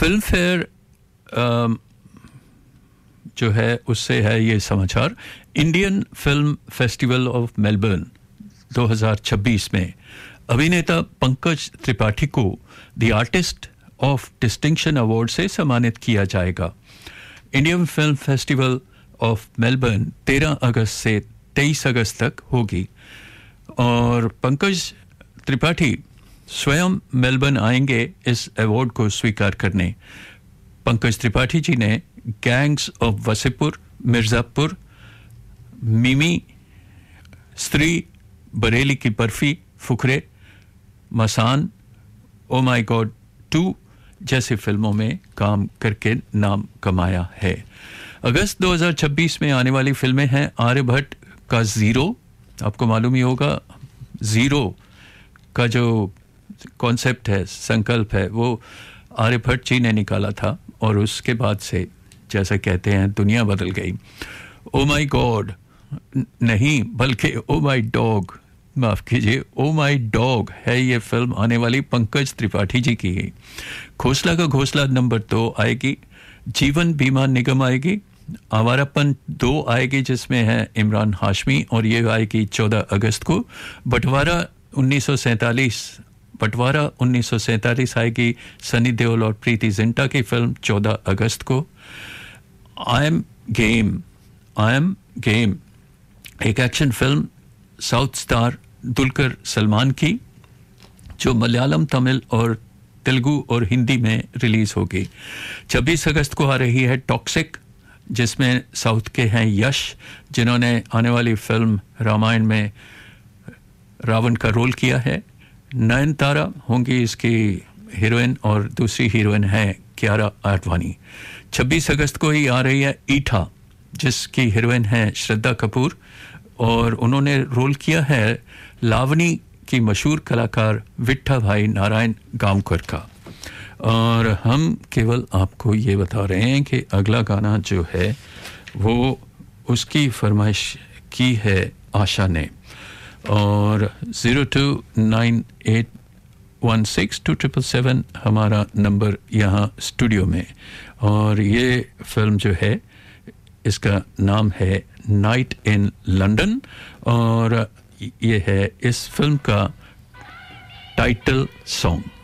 Film fair जो है उससे है ये समाचार। Indian film festival of Melbourne 2026 में अभिनेता पंकज त्रिपाठी को the artist of distinction award से सम्मानित किया जाएगा। Indian film festival of Melbourne 13 अगस्त से 23 अगस्त तक होगी और पंकज त्रिपाठी स्वयं मेलबर्न आएंगे इस अवार्ड को स्वीकार करने। पंकज त्रिपाठी जी ने गैंग्स ऑफ वसीपुर, मिर्जापुर, मिमी, स्त्री, बरेली की बर्फी, फुकरे, मसान, ओ माय गॉड 2 जैसी फिल्मों में काम करके नाम कमाया है। अगस्त 2026 में आने वाली फिल्में हैं आर्यभट्ट का जीरो, आपको मालूम ही होगा जीरो का जो कॉन्सेप्ट है, संकल्प है, वो आर्यभट्ट जी ने निकाला था और उसके बाद से जैसे कहते हैं दुनिया बदल गई। ओ माय गॉड नहीं बल्कि ओ माय डॉग, माफ कीजिए, ओ माय डॉग है ये फिल्म आने वाली पंकज त्रिपाठी जी की। घोसला का घोसला नंबर 2 आएगी, जीवन बीमा निगम आएगी, आवारापन 2 आएगी जिसमें है इमरान हाशमी और ये आएगी 14 अगस्त को। बंटवारा 1947 आएगी, सनी देओल और प्रीति जिंटा की फिल्म 14 अगस्त को। आई एम गेम एक action film south star Dulquer Salman की जो मलयालम, तमिल और तेलुगु और हिंदी में रिलीज होगी। 26 अगस्त को आ रही है टॉक्सिक जिसमें साउथ के हैं यश जिन्होंने आने वाली फिल्म रामायण में रावण का रोल किया है। नयनतारा होंगी इसकी हीरोइन और दूसरी हीरोइन है कियारा आडवाणी। 26 अगस्त को ही आ रही है ईठा जिसकी हीरोइन है श्रद्धा कपूर और उन्होंने रोल किया है लावनी की मशहूर कलाकार विट्ठा भाई नारायण गांवकर का। और हम केवल आपको ये बता रहे हैं कि अगला गाना जो है वो उसकी फरमाइश की है आशा ने और 0298162777 हमारा नंबर यहाँ स्टूडियो में। और ये फिल्म जो है इसका नाम है नाइट इन लंदन और ये है इस फिल्म का टाइटल सॉन्ग।